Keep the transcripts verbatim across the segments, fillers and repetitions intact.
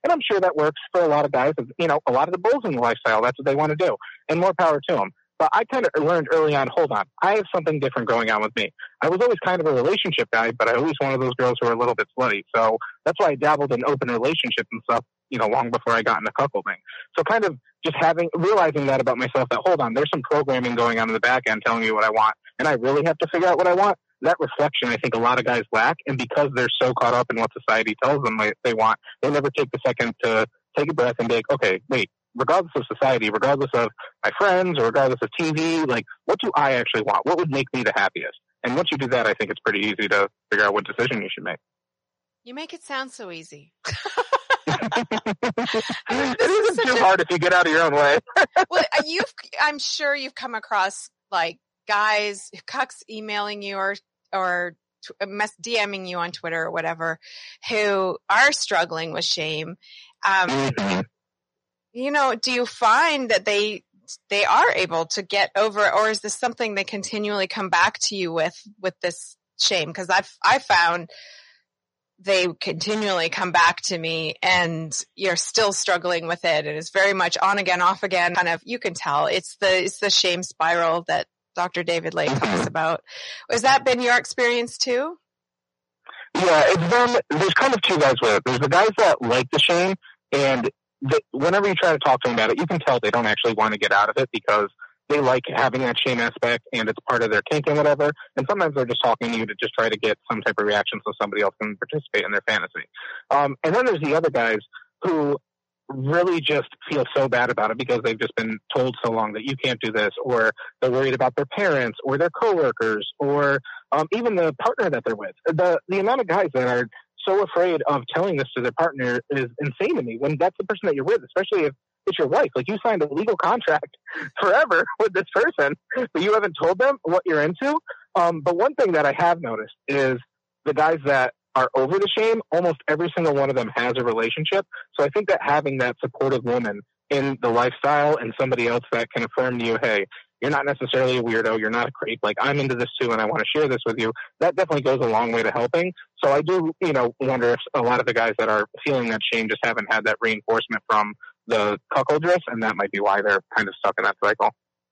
And I'm sure that works for a lot of guys. You know, a lot of the bulls in the lifestyle, that's what they want to do. And more power to them. But I kind of learned early on, hold on, I have something different going on with me. I was always kind of a relationship guy, but I always one of those girls who are a little bit slutty. So that's why I dabbled in open relationships and stuff, you know, long before I got into cuckolding. So kind of just having, realizing that about myself, that hold on, there's some programming going on in the back end telling me what I want, and I really have to figure out what I want. That reflection, I think a lot of guys lack, and because they're so caught up in what society tells them they want, they never take the second to take a breath and be like, okay, wait, regardless of society, regardless of my friends, or regardless of T V, like, what do I actually want? What would make me the happiest? And once you do that, I think it's pretty easy to figure out what decision you should make. You make it sound so easy. It isn't too a... hard if you get out of your own way. Well, you've, I'm sure you've come across, like, guys, cucks emailing you or, or DMing you on Twitter or whatever, who are struggling with shame. Um, mm-hmm. You know, do you find that they they are able to get over it, or is this something they continually come back to you with with this shame? Because I've I found they continually come back to me, and you're still struggling with it, and it's very much on again, off again. Kind of, you can tell it's the it's the shame spiral that Doctor David Lake talks about. Has that been your experience too? Yeah, it's been. There's kind of two guys with it. There's the guys that like the shame, and The, whenever you try to talk to them about it, you can tell they don't actually want to get out of it because they like having that shame aspect and it's part of their kink and whatever. And sometimes they're just talking to you to just try to get some type of reaction so somebody else can participate in their fantasy. Um, and then there's the other guys who really just feel so bad about it because they've just been told so long that you can't do this, or they're worried about their parents or their coworkers or um, even the partner that they're with. The, the amount of guys that are so afraid of telling this to their partner is insane to me when that's the person that you're with, especially if it's your wife. Like, you signed a legal contract forever with this person, but you haven't told them what you're into. Um, but one thing that I have noticed is the guys that are over the shame, almost every single one of them has a relationship. So I think that having that supportive woman in the lifestyle and somebody else that can affirm to you, hey, you're not necessarily a weirdo, you're not a creep, like, I'm into this too and I want to share this with you, that definitely goes a long way to helping. So I do, you know, wonder if a lot of the guys that are feeling that shame just haven't had that reinforcement from the cuckoldress, and that might be why they're kind of stuck in that cycle.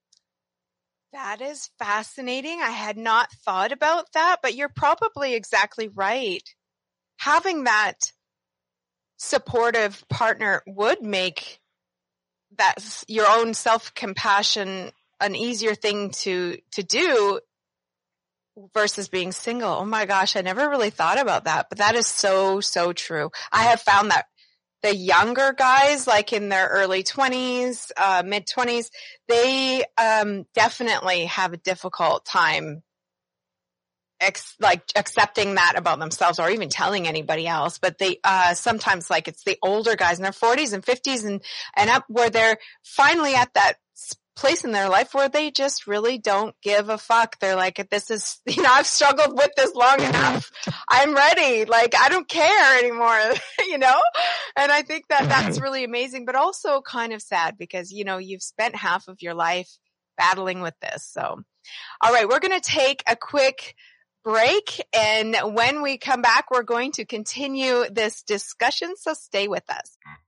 That is fascinating. I had not thought about that, but you're probably exactly right. Having that supportive partner would make that your own self-compassion an easier thing to, to do versus being single. Oh my gosh, I never really thought about that, but that is so, so true. I have found that the younger guys, like in their early twenties, uh, mid twenties, they, um, definitely have a difficult time Ex- like accepting that about themselves or even telling anybody else. But they, uh, sometimes, like, it's the older guys in their forties and fifties and, and up, where they're finally at that place in their life where they just really don't give a fuck. They're like, this is, you know, I've struggled with this long enough. I'm ready. Like, I don't care anymore, you know? And I think that that's really amazing, but also kind of sad because, you know, you've spent half of your life battling with this. So, all right, we're going to take a quick break, and when we come back, we're going to continue this discussion, so stay with us.